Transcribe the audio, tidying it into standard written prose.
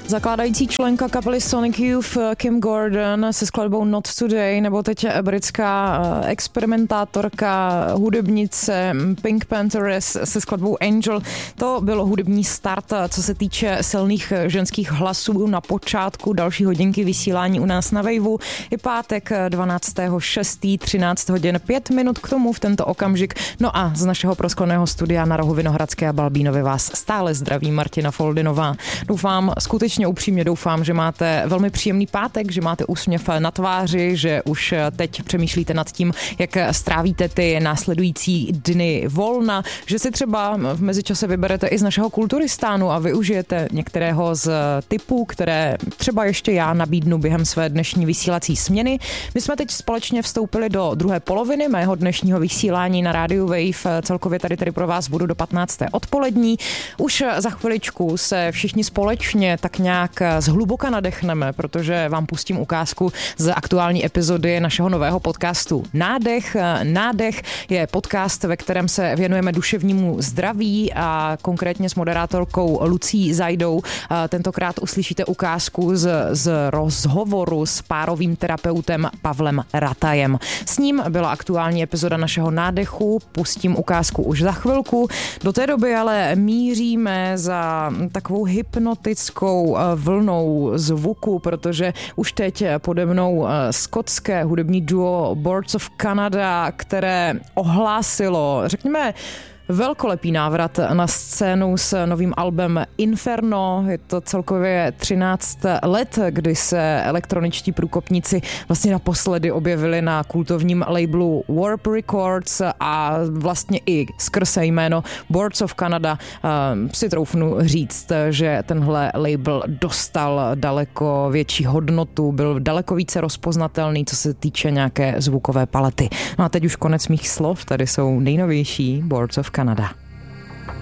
Zakládající členka kapely Sonic Youth Kim Gordon se skladbou Not Today, nebo teď britská experimentátorka, hudebnice Pink Panthers se skladbou Angel. To bylo hudební start, co se týče silných ženských hlasů na počátku další hodinky vysílání u nás na Waveu. Je pátek 12.6. 13 hodin 5 minut k tomu v tento okamžik. No a z našeho proskleného studia na rohu Vinohradské a Balbínovy vás stále zdraví Martina Foldinová. Doufám, skutečně upřímně doufám, že máte velmi příjemný pátek, že máte úsměv na tváři, že už teď přemýšlíte nad tím, jak strávíte ty následující dny volna, že si třeba v mezičase vyberete i z našeho kulturistánu a využijete některého z typů, které třeba ještě já nabídnu během své dnešní vysílací směny. My jsme teď společně vstoupili do druhé poloviny mého dnešního vysílání na rádiu Wave. Celkově tady pro vás budu do 15. odpolední. Už za chviličku se všichni společně tak nějak zhluboka nadechneme, protože vám pustím ukázku z aktuální epizody našeho nového podcastu Nádech. Nádech je podcast, ve kterém se věnujeme duševnímu zdraví a konkrétně s moderátorkou Lucí Zajdou. Tentokrát uslyšíte ukázku z rozhovoru s párovým terapeutem Pavlem Ratajem. S ním byla aktuální epizoda našeho Nádechu, pustím ukázku už za chvilku. Do té doby ale míříme za takovou hypnotickou vlnou zvuku, protože už teď pode mnou skotské hudební duo Boards of Canada, které ohlásilo, řekněme, velkolepý návrat na scénu s novým albem Inferno. Je to celkově 13 let, kdy se elektroničtí průkopníci vlastně naposledy objevili na kultovním labelu Warp Records a vlastně i skrze jméno Boards of Canada si troufnu říct, že tenhle label dostal daleko větší hodnotu, byl daleko více rozpoznatelný, co se týče nějaké zvukové palety. No a teď už konec mých slov, tady jsou nejnovější Boards of Canada.